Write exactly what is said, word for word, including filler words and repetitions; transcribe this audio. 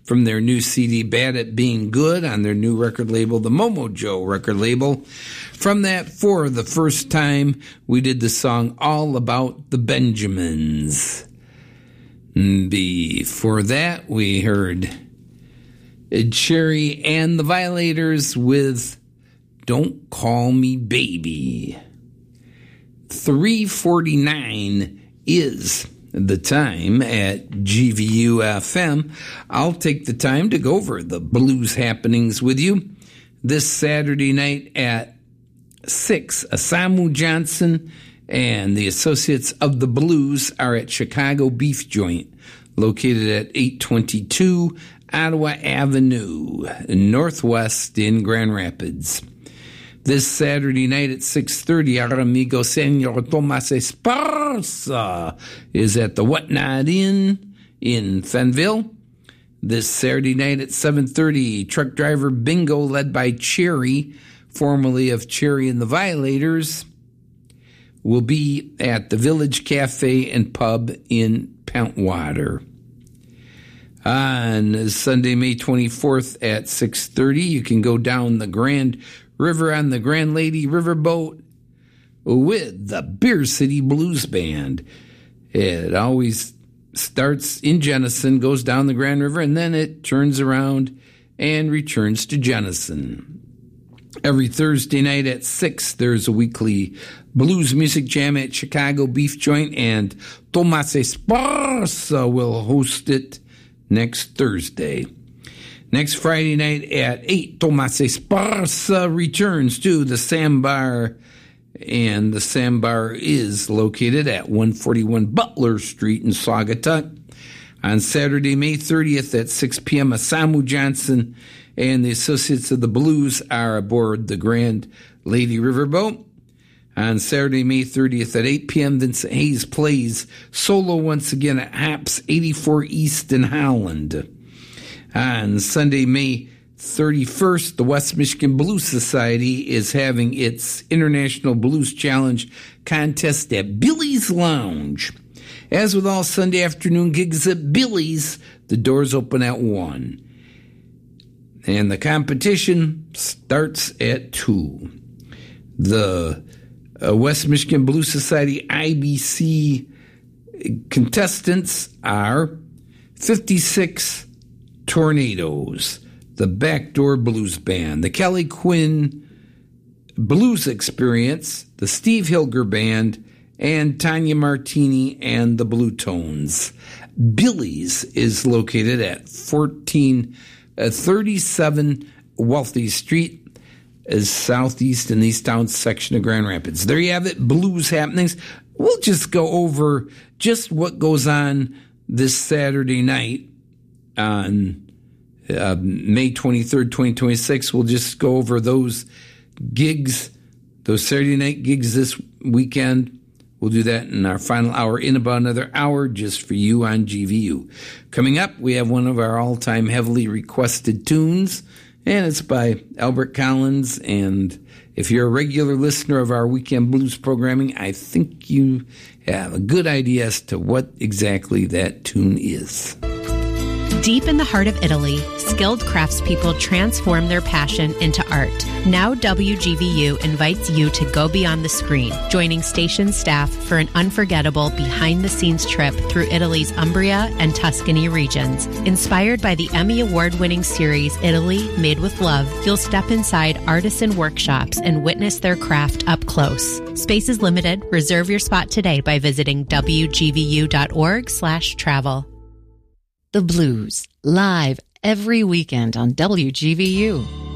from their new C D, Bad at Being Good, on their new record label, the Momo Joe record label. From that, for the first time, we did the song All About the Benjamins. Before that, we heard Ed Cherry and the Violators with Don't Call Me Baby. three forty-nine is the time at G V U F M. I'll take the time to go over the blues happenings with you. This Saturday night at six, Asamu Johnson and the Associates of the Blues are at Chicago Beef Joint, located at eight twenty-two Ottawa Avenue, Northwest in Grand Rapids. This Saturday night at six thirty, our amigo Senor Tomas Esparza is at the Whatnot Inn in Fenville. This Saturday night at seven thirty, Truck Driver Bingo led by Cherry, formerly of Cherry and the Violators, will be at the Village Cafe and Pub in Pentwater. On Sunday, May twenty-fourth at six thirty, you can go down the Grand River on the Grand Lady Riverboat with the Beer City Blues Band. It always starts in Jenison, goes down the Grand River, and then it turns around and returns to Jenison. Every Thursday night at six, there's a weekly blues music jam at Chicago Beef Joint, and Tomas Esparza will host it next Thursday. Next Friday night at eight, Tomas Esparza returns to the Sambar, and the Sambar is located at one forty-one Butler Street in Saugatuck. On Saturday, May thirtieth at six p.m., Asamu Johnson and the Associates of the Blues are aboard the Grand Lady Riverboat. On Saturday, May thirtieth at eight p.m., Vincent Hayes plays solo once again at Haps eighty-four East in Holland. On Sunday, May thirty-first, the West Michigan Blues Society is having its International Blues Challenge contest at Billy's Lounge. As with all Sunday afternoon gigs at Billy's, the doors open at one. And the competition starts at two. The uh, West Michigan Blues Society I B C contestants are fifty-six Tornadoes, the Backdoor Blues Band, the Kelly Quinn Blues Experience, the Steve Hilger Band, and Tanya Martini and the Blue Tones. Billy's is located at fourteen thirty-seven Wealthy Street, is southeast in the East Town section of Grand Rapids. There you have it, blues happenings. We'll just go over just what goes on this Saturday night on uh, May twenty-third, twenty twenty-six. We'll just go over those gigs, those Saturday night gigs this weekend. We'll do that in our final hour, in about another hour, just for you on G V U. Coming up, we have one of our all-time heavily requested tunes, and it's by Albert Collins. And if you're a regular listener of our Weekend Blues programming, I think you have a good idea as to what exactly that tune is. Deep in the heart of Italy, skilled craftspeople transform their passion into art. Now W G V U invites you to go beyond the screen, joining station staff for an unforgettable behind-the-scenes trip through Italy's Umbria and Tuscany regions. Inspired by the Emmy Award-winning series Italy Made with Love, you'll step inside artisan workshops and witness their craft up close. Space is limited. Reserve your spot today by visiting W G V U dot org slash travel. The Blues, live every weekend on W G V U.